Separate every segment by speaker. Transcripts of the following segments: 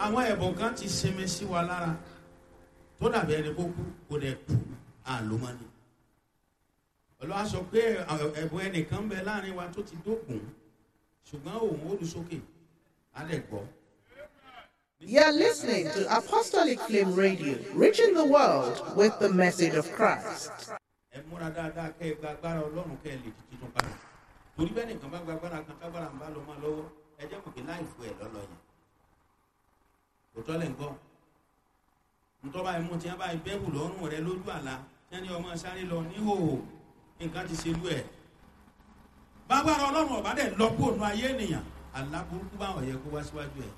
Speaker 1: àwọn ẹ̀bùn kan ti sinmi sí wa lára tó dàbí ẹni kó kú kó dẹ̀ kú àlómọ́ni. Ọlọ́run sọ pé ẹ̀bùn ẹnìkan ń bẹ láàrin wa tó ti dókun ṣùgbọ́n òun ó lu sókè á dẹ̀ gbọ́.
Speaker 2: You're listening to Apostolic Flame Radio, reaching the world with the message of Christ.
Speaker 1: Ẹ múra dáadáa kẹ́ ẹ gba agbára Ọlọ́run kẹ́ ẹ lè di titun padà. Torí bẹ́ẹ̀ nìkan bá gba agbára kan tágbára ń bá lọ máa lọ́wọ́ ẹ jẹ́ kòkè láì fún ẹ lọ́lọ́ yẹn. Òtọ́ lẹ̀ ń gbọ́. Ntọ́ báyìí mú tí wọ́n báyìí bẹ́ẹ̀bù lọ́rùn rẹ lójú àlá tí wọ́n ní ọmọ sáré lọ níhòòhò nǹkan ti ṣe lú ẹ̀. Bágbára Ọlọ́run ọ̀bá dẹ̀ lọ́pọ̀ ònú ayé ènìyàn àlá burúkú bá ọ̀yẹ́ kó wá síwájú ẹ̀.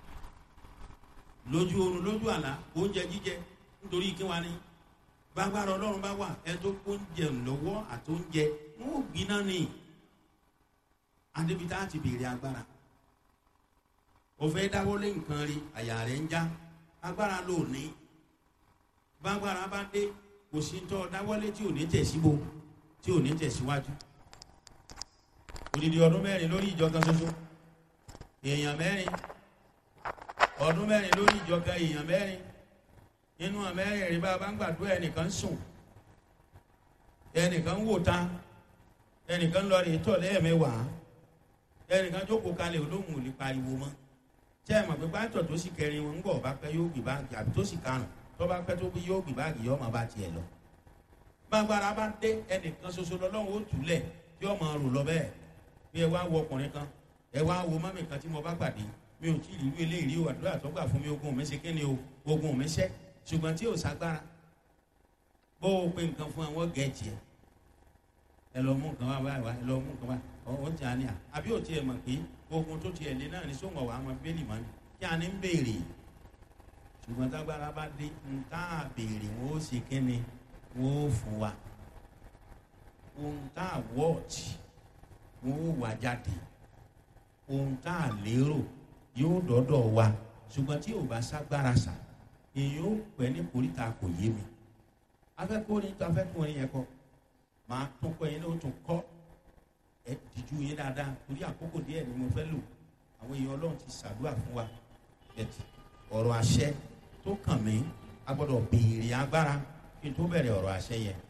Speaker 1: Lójú oorun lójú àlá oúnjẹ jíjẹ nítorí kí wá ní. Bágbára Ọlọ́run bá wà ẹ tó oúnjẹ lọ́wọ́ àtóúnjẹ wọn ò gbiná ni. Adébítà ti béèrè agbára. Ó fẹ́ dáwọ́lé nǹkan rí àyà rẹ̀ ń já agbára ló ní. Bágbára bá dé kò sí tọ́ dáwọ́lé tí ò ní tẹ̀síbo tí ò ní tẹ̀síwájú. Odidi ọdún 4 lórí ìjọ kan ṣoṣo èèyàn 4 ọdún 4 lórí ìjọ kan èèyàn 4 nínú àmẹ́rin rí bá ń gbàdúrà ẹnìkan sùn ẹnìkan wò ta ẹnìkan lọ rí tọ̀ lẹ́ẹ̀mẹ́wàá ẹnìkan jókòó kalẹ̀ olóhùn ò lè pariwo mọ́ tí ẹ mọ̀ pé pásítọ̀ tó sì kẹrin wọn ń bọ̀ bá pẹ́ yóò gbé báàgì àbí tó sì karùn tó bá pẹ́ tó bí yóò gbé báàgì yóò máa bá tiẹ̀ lọ. Bágbára bá dé ẹnìkan ṣoṣo lọ́lọ́run ó túlẹ̀ tí ó máa rò lọ bẹ́ẹ̀ bí ẹ wá wo ọkùnrin kan ẹ wá wo mọ́mì kan tí mo bá pàdé mi ò tí ì rí eléyìí o àdúrà tó gbà fún mi ogun mi ṣe kí ni o ogun mi ṣẹ́ ṣùgbọ́n tí ò ságbára bó o pe nǹkan fún àwọn gẹ̀ẹ́jì ẹ lọ mú nǹkan wá wá ẹ lọ mú nǹkan wá ọ̀hún ti àní à àbí ò tiẹ̀ mọ̀ pé ogun tó tiẹ̀ lé náà ní sóńgọ̀ wà á mọ bẹ́ẹ̀lì mọ́ ni kí a ní ń béèrè ṣùgbọ́n tágbára bá dé ń tá a béèrè wọn ó ṣe kí ni wọn ó fún wa ohun tá a wọ́ọ̀tì wọn ó wà jáde ohun tá a lérò yóò dọ́dọ̀ wa ṣùgbọ́n tí ò bá ságbára sà èyí ó pẹ́ ní koríta kò yé mi afẹ́kùnrin yẹn kọ́ máa tún kọ́ yẹn ní o tún kọ́ ẹ dìjú yẹn dáadáa torí àkókò díẹ̀ ni mo fẹ́ lò àwọn èèyàn Ọlọ́run ti ṣàdúrà fún wa ọ̀rọ̀ àṣẹ tó kàn mí a gbọ́dọ̀ béèrè agbára kí n tó bẹ̀rẹ̀ ọ̀rọ̀ àṣẹ yẹn